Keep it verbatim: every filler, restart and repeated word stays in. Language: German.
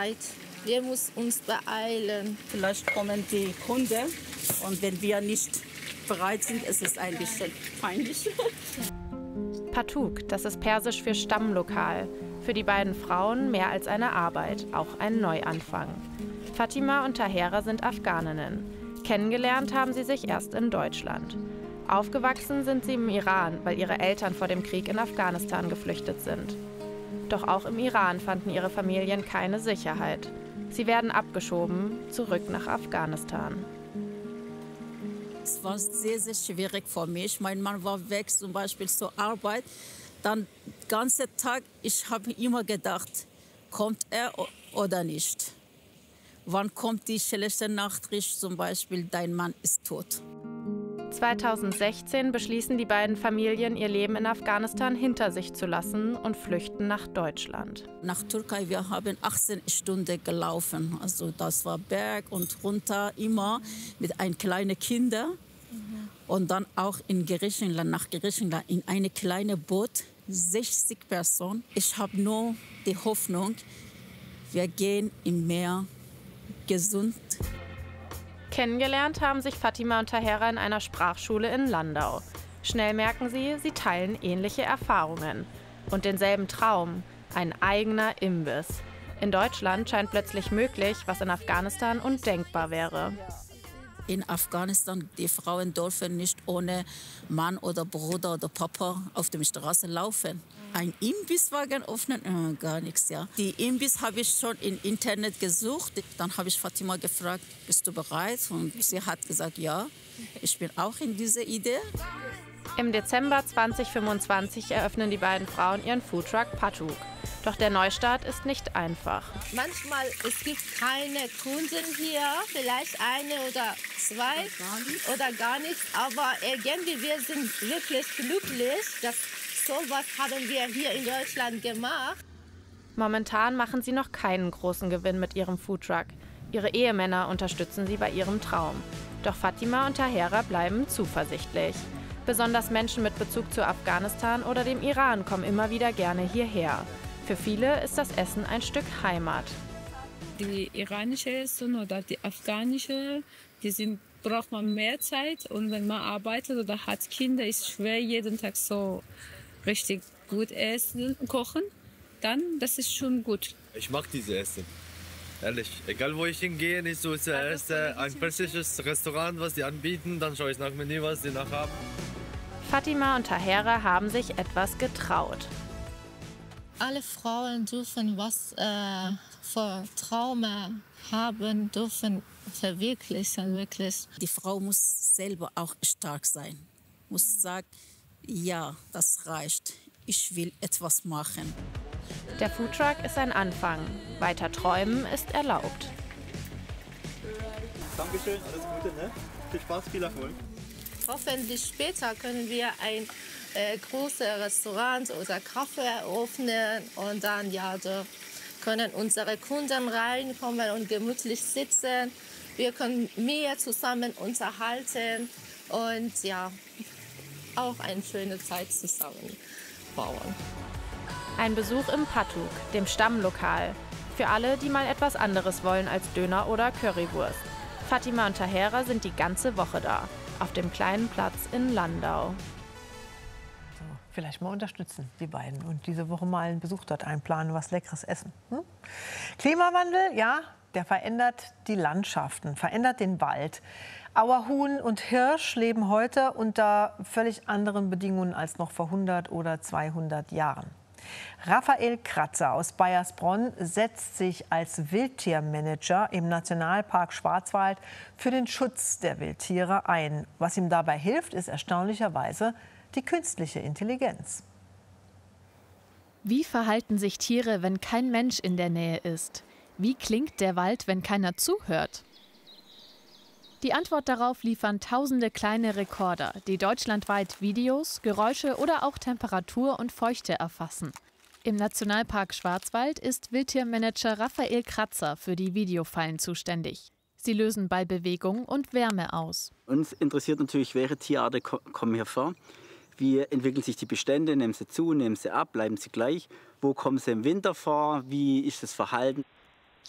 Zeit. Wir müssen uns beeilen. Vielleicht kommen die Kunden und wenn wir nicht bereit sind, ist es ein bisschen peinlich. Patuk, das ist persisch für Stammlokal. Für die beiden Frauen mehr als eine Arbeit, auch ein Neuanfang. Fatima und Tahera sind Afghaninnen. Kennengelernt haben sie sich erst in Deutschland. Aufgewachsen sind sie im Iran, weil ihre Eltern vor dem Krieg in Afghanistan geflüchtet sind. Doch auch im Iran fanden ihre Familien keine Sicherheit. Sie werden abgeschoben, zurück nach Afghanistan. Es war sehr, sehr schwierig für mich. Mein Mann war weg, zum Beispiel zur Arbeit. Dann den ganzen Tag, ich habe immer gedacht, kommt er oder nicht? Wann kommt die schlechte Nachricht, zum Beispiel, dein Mann ist tot? zweitausendsechzehn beschließen die beiden Familien, ihr Leben in Afghanistan hinter sich zu lassen und flüchten nach Deutschland. Nach Türkei, wir haben achtzehn Stunden gelaufen. Also das war Berg und runter, immer mit ein kleinen Kinder. Mhm. Und dann auch in Griechenland, nach Griechenland, in eine kleine Boot, sechzig Personen. Ich habe nur die Hoffnung, wir gehen im Meer gesund. Kennengelernt haben sich Fatima und Tahera in einer Sprachschule in Landau. Schnell merken sie, sie teilen ähnliche Erfahrungen. Und denselben Traum, ein eigener Imbiss. In Deutschland scheint plötzlich möglich, was in Afghanistan undenkbar wäre. In Afghanistan, die Frauen dürfen nicht ohne Mann oder Bruder oder Papa auf der Straße laufen. Ein Imbisswagen öffnen, äh, gar nichts. Ja. Die Imbiss habe ich schon im Internet gesucht. Dann habe ich Fatima gefragt, bist du bereit? Und sie hat gesagt, ja, ich bin auch in dieser Idee. Im Dezember zweitausendfünfundzwanzig eröffnen die beiden Frauen ihren Foodtruck Patuk. Doch der Neustart ist nicht einfach. Manchmal es gibt keine Kunden hier, vielleicht eine oder zwei oder gar nichts. Aber irgendwie wir sind wirklich glücklich, dass sowas haben wir hier in Deutschland gemacht. Momentan machen sie noch keinen großen Gewinn mit ihrem Foodtruck. Ihre Ehemänner unterstützen sie bei ihrem Traum. Doch Fatima und Tahera bleiben zuversichtlich. Besonders Menschen mit Bezug zu Afghanistan oder dem Iran kommen immer wieder gerne hierher. Für viele ist das Essen ein Stück Heimat. Die iranische Essen oder die afghanische, die sind, braucht man mehr Zeit. Und wenn man arbeitet oder hat Kinder, ist es schwer, jeden Tag so richtig gut essen, kochen. Dann, das ist schon gut. Ich mag diese Essen. Ehrlich, egal wo ich hingehe, nicht so ist der erste ein persisches Restaurant, was die anbieten, dann schaue ich nach Menü, was die nach haben. Fatima und Tahera haben sich etwas getraut. Alle Frauen dürfen was äh, für Traume haben, dürfen verwirklichen, wirklich. Die Frau muss selber auch stark sein, muss sagen, ja, das reicht, ich will etwas machen. Der Foodtruck ist ein Anfang. Weiter träumen ist erlaubt. Dankeschön, alles Gute, ne? Viel Spaß, viel Erfolg. Hoffentlich später können wir ein äh, großes Restaurant oder Kaffee eröffnen und dann ja, da können unsere Kunden reinkommen und gemütlich sitzen. Wir können mehr zusammen unterhalten und ja, auch eine schöne Zeit zusammen bauen. Ein Besuch im Patuk, dem Stammlokal. Für alle, die mal etwas anderes wollen als Döner oder Currywurst. Fatima und Tahera sind die ganze Woche da, auf dem kleinen Platz in Landau. So, vielleicht mal unterstützen, die beiden. Und diese Woche mal einen Besuch dort einplanen, was Leckeres essen. Hm? Klimawandel, ja, der verändert die Landschaften, verändert den Wald. Auerhuhn und Hirsch leben heute unter völlig anderen Bedingungen als noch vor hundert oder zweihundert Jahren. Raphael Kratzer aus Baiersbronn setzt sich als Wildtiermanager im Nationalpark Schwarzwald für den Schutz der Wildtiere ein. Was ihm dabei hilft, ist erstaunlicherweise die künstliche Intelligenz. Wie verhalten sich Tiere, wenn kein Mensch in der Nähe ist? Wie klingt der Wald, wenn keiner zuhört? Die Antwort darauf liefern tausende kleine Rekorder, die deutschlandweit Videos, Geräusche oder auch Temperatur und Feuchte erfassen. Im Nationalpark Schwarzwald ist Wildtiermanager Raphael Kratzer für die Videofallen zuständig. Sie lösen bei Bewegung und Wärme aus. Uns interessiert natürlich, welche Tierarten kommen hier vor. Wie entwickeln sich die Bestände? Nehmen sie zu, nehmen sie ab, bleiben sie gleich? Wo kommen sie im Winter vor? Wie ist das Verhalten?